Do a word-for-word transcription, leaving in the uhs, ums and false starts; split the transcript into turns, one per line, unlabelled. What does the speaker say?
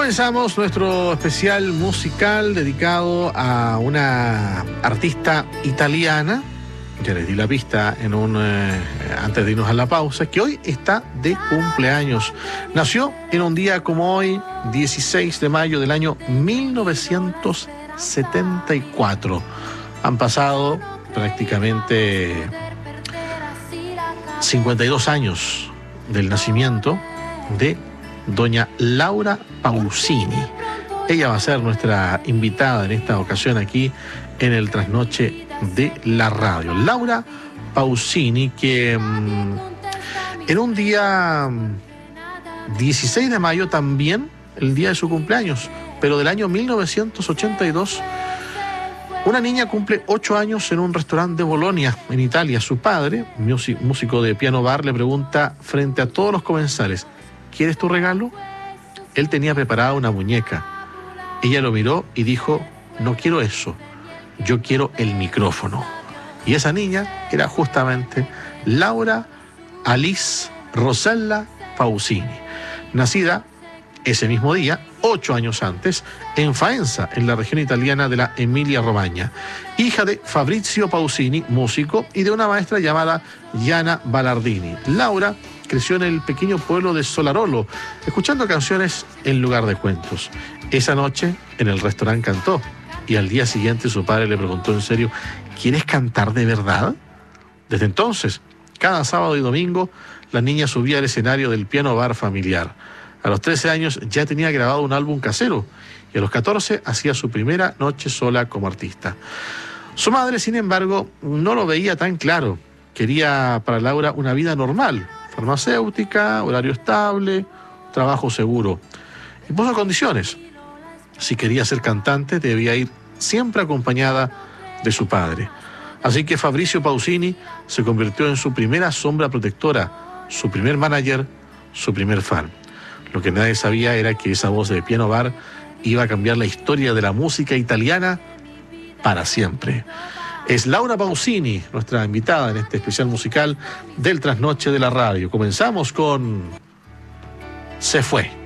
Comenzamos nuestro especial musical dedicado a una artista italiana. Ya les di la pista en un eh, antes de irnos a la pausa, que hoy está de cumpleaños. Nació en un día como hoy, dieciséis de mayo del año mil novecientos setenta y cuatro. Han pasado prácticamente cincuenta y dos años del nacimiento de doña Laura Pausini. Ella va a ser nuestra invitada en esta ocasión aquí en el Trasnoche de la Radio. Laura Pausini, que mmm, en un día dieciséis de mayo también, el día de su cumpleaños, pero del año mil novecientos ochenta y dos, una niña cumple ocho años en un restaurante de Bolonia, en Italia. Su padre, músico de piano bar, le pregunta frente a todos los comensales: ¿quieres tu regalo? Él tenía preparada una muñeca. Ella lo miró y dijo: no quiero eso, yo quiero el micrófono. Y esa niña era justamente Laura Alice Rosella Pausini, nacida ese mismo día, ocho años antes, en Faenza, en la región italiana de la Emilia-Romagna, hija de Fabrizio Pausini, músico, y de una maestra llamada Gianna Ballardini. Laura creció en el pequeño pueblo de Solarolo, escuchando canciones en lugar de cuentos. Esa noche en el restaurante cantó, y al día siguiente su padre le preguntó en serio: ¿quieres cantar de verdad? Desde entonces, cada sábado y domingo, la niña subía al escenario del piano bar familiar. A los trece años ya tenía grabado un álbum casero, y a los catorce hacía su primera noche sola como artista. Su madre, sin embargo, no lo veía tan claro. Quería para Laura una vida normal: farmacéutica, horario estable, trabajo seguro. Y puso condiciones. Si quería ser cantante, debía ir siempre acompañada de su padre. Así que Fabrizio Pausini se convirtió en su primera sombra protectora, su primer manager, su primer fan. Lo que nadie sabía era que esa voz de piano bar iba a cambiar la historia de la música italiana para siempre. Es Laura Pausini, nuestra invitada en este especial musical del Trasnoche de la Radio. Comenzamos con Se Fue.